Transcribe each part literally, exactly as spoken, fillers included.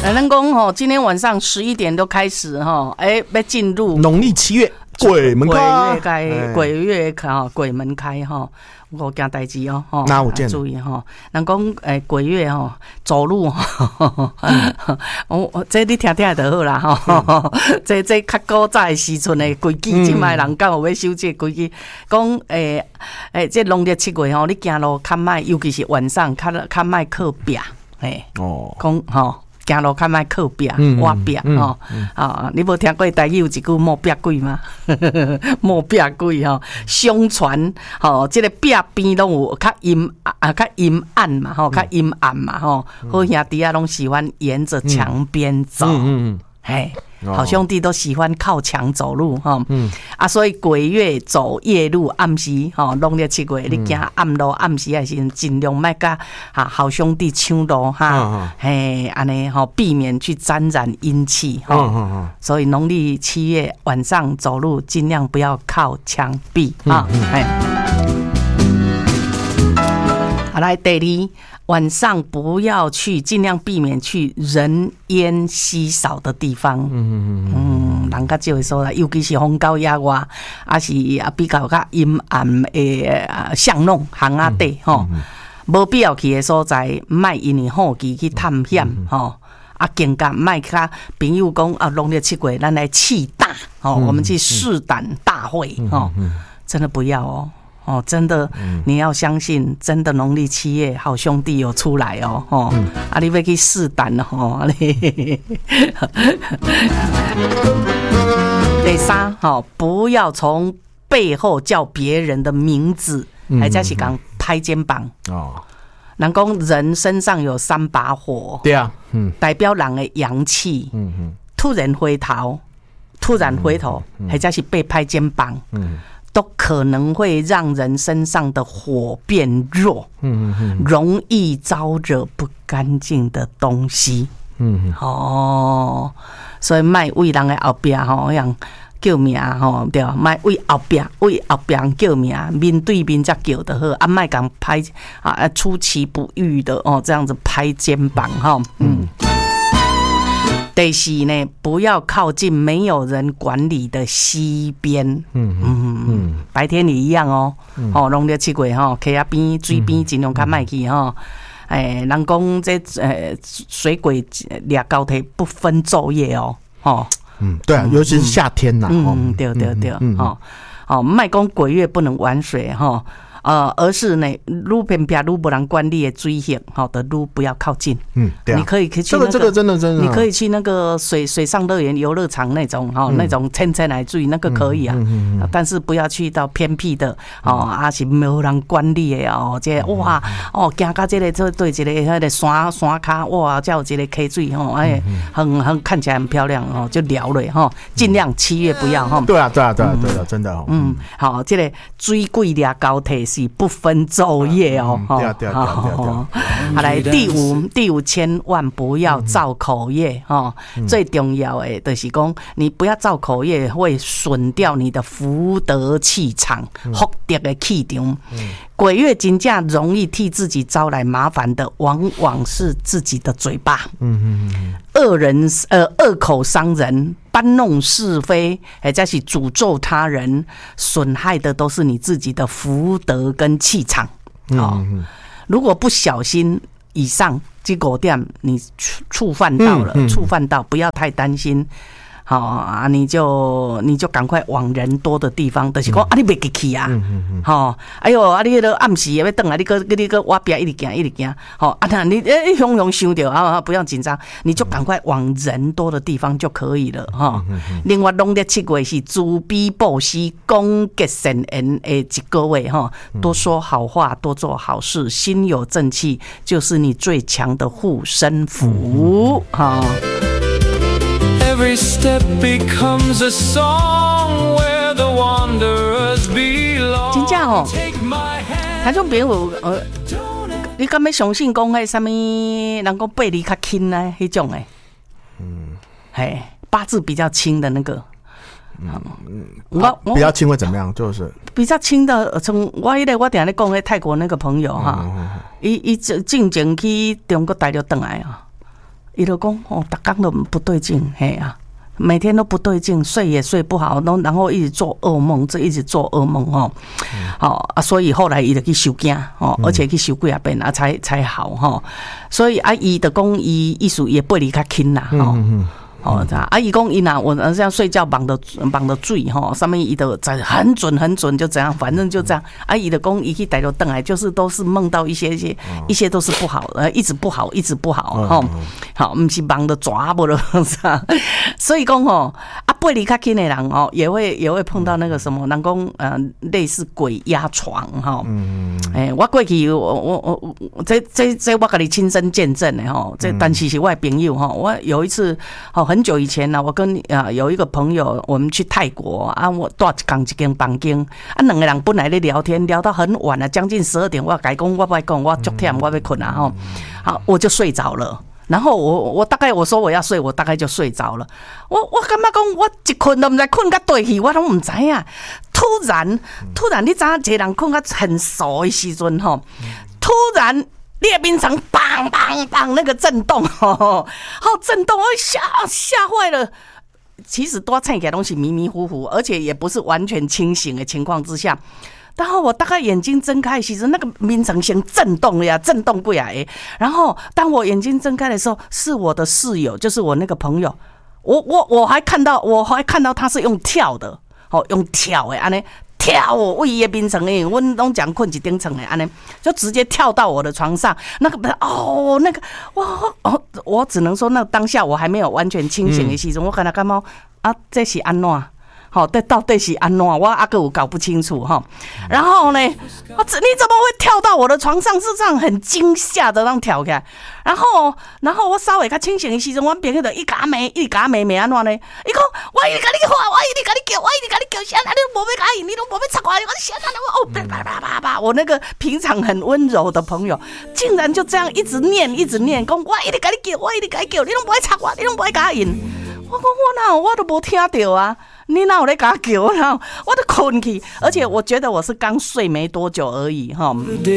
咱讲吼，今天晚上十一点都开始哈，哎，要进入农历七月鬼门开， 鬼月开，鬼月开，鬼门开哈。五件代志哦，吼， 那有见注意吼。人讲诶，鬼月吼，走路吼，我这你听听就好啦吼。这这较古早的时阵的规矩，即卖人敢有要守这规矩？讲诶诶，这农历七月吼，你行路较莫，尤其是晚上较较莫靠壁，嘿，哦，讲吼。行路较莫靠壁、挖壁吼，啊！你无听过台语有一句摸壁鬼吗？摸壁鬼吼，相传吼，这个壁边拢有较阴啊，较阴暗嘛吼，较阴暗嘛吼，好兄弟啊，拢喜欢沿着墙边走，嘿。好兄弟都喜欢靠墙走路哈，嗯啊，所以鬼月走夜路，暗时哈，农历七月你行暗路，暗时还是尽量莫甲哈好兄弟抢路哈，嘿，安尼哈，避免去沾染阴气哈。所以农历七月晚上走路，尽量不要靠墙壁啊，哎。好，来第二。晚上不要去，尽量避免去人烟稀少的地方。嗯嗯嗯，人较少会说啦，尤其是风高野外，还是啊比较较阴暗的巷弄巷仔底吼，无必要去的所在，莫因为好奇去探险吼。啊，更加莫甲朋友讲啊，农历七月咱来气大哦，我们去试胆大会哦，真的不要哦。哦，真的，你要相信，真的农历七月好兄弟有出来哦，哦，嗯、啊，你要去试胆哦，第三，哈，不要从背后叫别人的名字，还在是讲拍肩膀哦。人讲人身上有三把火，对啊，嗯，代表人的阳气，嗯嗯，突然回头，突然回头，还在是被拍肩膀，嗯。都可能会让人身上的火变弱，嗯嗯，容易招惹不干净的东西，嗯哦，所以卖为人的后边吼，样叫名吼，对，卖为后边为后边叫名，面对面才叫得好，啊，卖讲拍啊出其不意的哦，这样子拍肩膀哈，嗯。第四呢，不要靠近没有人管理的溪边。嗯嗯嗯，白天也一样哦。嗯、哦，农历七月吼，溪仔边、水边尽量较莫去吼。哎、嗯，人讲这呃水鬼掠高铁不分昼夜哦。哦， 嗯，对啊，尤其是夏天呐。 嗯，对对对，哦哦，莫讲鬼月不能玩水哈。呃，而是呢，路偏偏路不能管理的水险，好的路不要靠近。嗯，对啊，你可以可以去那个这个这个真的真的， 你可以去那个水水上乐园、游乐场那种哈，那种浅浅来水那个可以啊，但是不要去到偏僻的哦，啊是没有人管理的哦，这哇哦，行到这个这对这个那个山山卡哇，叫这个溪水吼，哎，很很看起来很漂亮哦，就聊了哈，尽量七月不要哈。 对啊对啊对啊对啊，真的哦。 嗯，好，这个水鬼掠高铁。不分昼夜哦， 对啊对啊对啊对啊。 好，来第五，第五千万不要造口业哦。最重要的就是讲，你不要造口业，会损掉你的福德气场、福德的气场。鬼月真正容易替自己招来麻烦的，往往是自己的嘴巴。嗯嗯嗯，恶人呃恶口伤人。搬弄是非，或者是诅咒他人，损害的都是你自己的福德跟气场。哦，嗯、如果不小心，以上这五点你触犯到了，嗯嗯、触犯到，不要太担心。好啊，你就你就赶快往人多的地方，就是讲、嗯、啊，你别去去啊，好、嗯嗯哦，哎呦，啊，你都暗时要等啊，你个你个挖边一直行一直行，好啊，那你哎熊熊想到啊，不要紧张，你就赶快往人多的地方就可以了哈。哦嗯嗯、另外，农历七月是慈悲布施、公结善缘的一个月哈，多说好话，多做好事，心有正气，就是你最强的护身符哈。 Every step becomes a song where the wanderers belong. 真正哦，他种朋友呃，你敢要相信讲迄什么人讲八字较轻呢？迄种诶，嗯，嘿，八字比较轻的那个， 嗯，我我比较轻会怎么样？就是比较轻的，从我迄个我定咧讲迄泰国那个朋友哈，伊伊进前去中国大陆回来啊。 伊就讲哦，逐工都不对劲，嘿啊。每天都不对劲，睡也睡不好，然后一直做噩梦，这一直做噩梦哦，好啊，所以后来伊就去收惊哦，而且去收几啊遍啊才才好哈，所以啊，伊就讲伊意思也背离较轻啦吼。哦，啊，伊讲伊呐，我这样睡觉绑的绑的醉吼，上面伊都在很准很准，就这样，反正就这样。啊，伊的讲伊去带着邓来，就是都是梦到一些一些一些都是不好，呃，一直不好，一直不好吼。好，不是绑的抓不了，所以讲吼，啊，背离较轻的人哦，也会也会碰到那个什么，人讲呃类似鬼压床哈。嗯。哎，我过去我我我这这这我跟你亲身见证的吼，这但其实我的朋友哈，我有一次哦。很久以前呢，我跟啊有一个朋友，我们去泰国啊，我住一间一间房间，啊，两个人本来在聊天，聊到很晚了，将近十二点，我改讲我不爱讲，我足忝，我要困啊吼，好，我就睡着了。然后我我大概我说我要睡，我大概就睡着了。我我感觉讲我一困都唔知困到对去，我都唔知啊。突然突然，你知影一个人困到很熟的时阵吼，突然。列冰层砰砰砰那个震动哦，好震动，我吓吓坏了。其实多看起来东西迷迷糊糊，而且也不是完全清醒的情况之下。然后我大概眼睛睁开，其实那个冰层先震动了呀，震动过来。然后当我眼睛睁开的时候，是我的室友，就是我那个朋友。我我我还看到，我还看到他是用跳的，哦，用跳的安尼。跳我位于冰层诶，我拢讲困一顶层诶，安尼就直接跳到我的床上。那个哦，那个哇哦，我只能说，那当下我还没有完全清醒的时阵，我跟他感觉啊，这是安怎？好，这到底是安怎？我阿哥我搞不清楚哈。然后呢，我你怎么会跳到我的床上？是这样很惊吓的让跳起来。然后，然后我稍微较清醒的时阵，我朋友就一甲骂，一甲骂骂安怎呢？伊讲我一直甲你话，我一直甲你叫，我一直甲你叫，现在你都无要甲伊，你都无要插我，我现在我哦叭叭叭叭，我那个平常很温柔的朋友，竟然就这样一直念，一直念，讲我一直甲你叫，我一直甲你叫，你都无要插我，你都无要甲因。我讲我哪有，我都无听到啊！你哪有在甲叫？然后我都困去，而且我觉得我是刚睡没多久而已哈。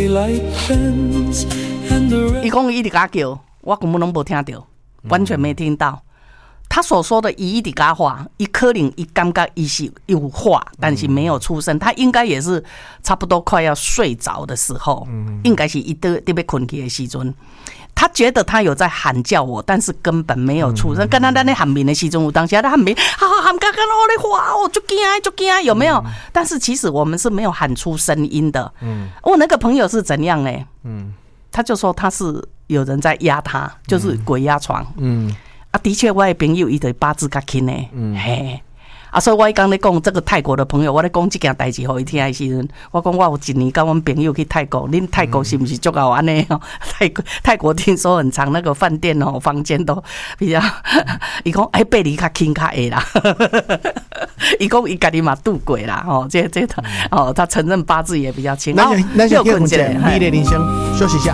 伊讲伊直甲叫，我根本拢无听到，完全没听到。他所说的伊一直甲话，伊可能伊感觉伊是有话，但是没有出声。他应该也是差不多快要睡着的时候，应该是伊得得要困去的时阵。他觉得他有在喊叫我，但是根本没有出声。跟他在那喊名的时阵，我当下在喊名，好好喊，刚刚我的话，我就惊就惊，有没有？但是其实我们是没有喊出声音的。嗯，我那个朋友是怎样呢？嗯，他就说他是有人在压他，就是鬼压床。嗯，啊，的确，我的朋友伊对八字较轻呢。嗯，嘿。啊，所以我刚才讲这个泰国的朋友，我在讲这件代志，互伊听的时阵，我讲我有一年跟我们朋友去泰国，恁泰国是不是足够安尼哦？泰国泰国听说很长，那个饭店哦，房间都比较，伊讲哎，背离较轻较会啦，伊讲伊家己嘛度过啦，哦，这这他哦，他承认八字也比较轻。 那那就困起来，历练铃声，休息一下。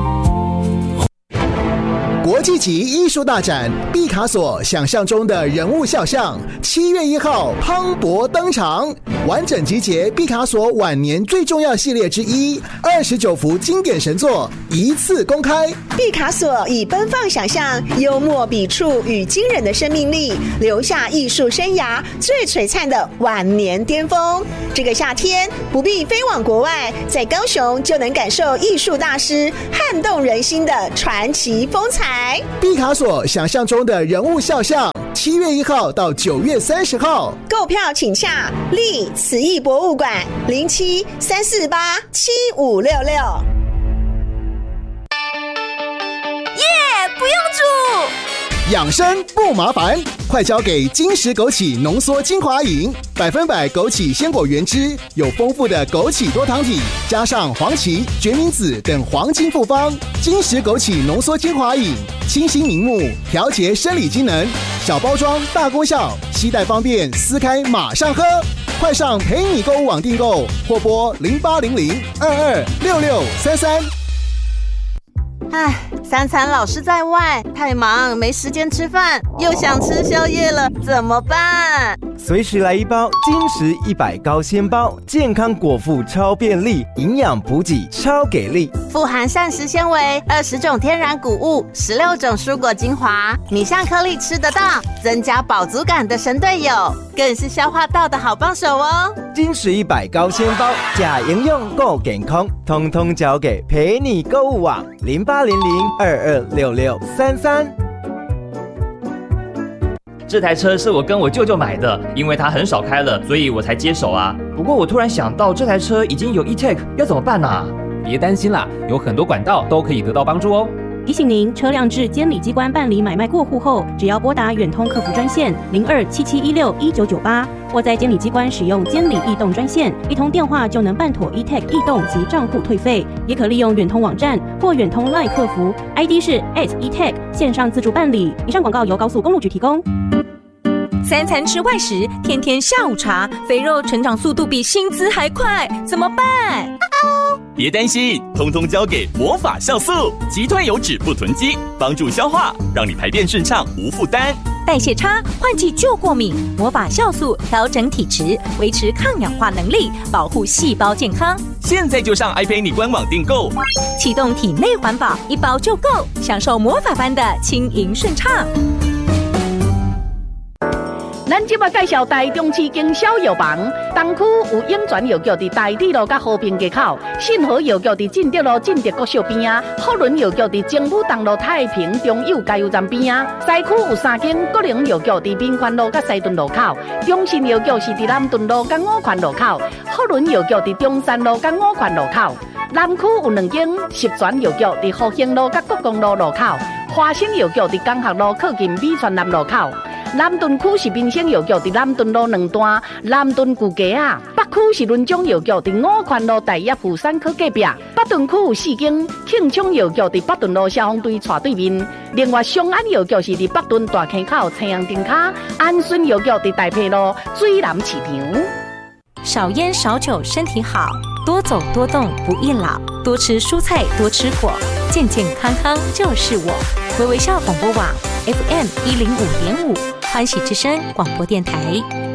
国际级艺术大展毕卡索想象中的人物肖像，七月一号磅礴登场，完整集结毕卡索晚年最重要系列之一，二十九幅经典神作一次公开。 毕卡索以奔放想象、幽默笔触与惊人的生命力，留下艺术生涯最璀璨的晚年巅峰。这个夏天不必飞往国外，在高雄就能感受艺术大师撼动人心的传奇风采。 毕卡索想象中的人物肖像，七月一号到九月三十号， 购票请洽立慈艺博物馆零七三四八七五六六。 耶，不用煮。 养生不麻烦，快交给金石枸杞浓缩精华饮，百分百枸杞鲜果原汁，有丰富的枸杞多糖体，加上黄芪、决明子等黄金复方。金石枸杞浓缩精华饮，清新明目，调节生理机能，小包装大功效，携带方便，撕开马上喝。快上陪你购物网订购，或拨零八零零二二六六三三。 唉，三餐老是在外，太忙没时间吃饭，又想吃宵夜了，怎么办？ 随时来一包金石一百高纤包，健康果腹超便利，营养补给超给力， 富含膳食纤维、二十种天然谷物、十六种蔬果精华，米香颗粒吃得到，增加饱足感的神队友，更是消化道的好帮手哦。 金石一百高纤包，假营养够健康，通通交给陪你购物网零八零零二二六六三三。 这台车是我跟我舅舅买的，因为他很少开了，所以我才接手啊。不过我突然想到，这台车已经有 E-Tech， 要怎么办啊？ 别担心啦，有很多管道都可以得到帮助哦。 提醒您，车辆至监理机关办理买卖过户后，只要拨打远通客服专线零二七七一六一九九八，或在监理机关使用监理易动专线，一通电话就能办妥 E-Tech 易动及账户退费。也可利用远通网站或远通 LINE 客服 ，I D 是 at E-Tech 线上自助办理。以上广告由高速公路局提供。 三餐吃外食，天天下午茶，肥肉成长速度比薪资还快，怎么办？ 别担心，通通交给魔法酵素，击退油脂不囤积，帮助消化，让你排便顺畅无负担。 代谢差，换季就过敏，魔法酵素调整体质，维持抗氧化能力，保护细胞健康。 现在就上 iPay 官网订购， 启动体内环保，一包就够，享受魔法般的轻盈顺畅。 咱即马介绍台中市经销药房，东区有永泉药局伫台铁路甲和平街口，信和药局伫进德路进德国小边啊，福伦药局伫精武东路太平中友加油站边啊，西区有三间国营药局伫民权路甲西屯路口，中信药局是伫南屯路甲五权路口，福伦药局伫中山路甲五权路口，南区有两间十全药局伫复兴路甲国公路路口，华兴药局伫江学路靠近美泉南路口。南屯区是民生药局伫南屯路两段南屯旧街啊，北区是伦中药局伫五权路大业富山科隔壁，北屯区有四间庆昌药局伫北屯路消防队斜对面，另外松安药局是伫北屯大坑口青阳灯卡，安顺药局伫大埔路水南市场。 少烟少酒身体好，多走多动不易老，多吃蔬菜多吃果，健健康康就是我。微微笑广播网 F M 一零五点五，欢喜之声广播电台。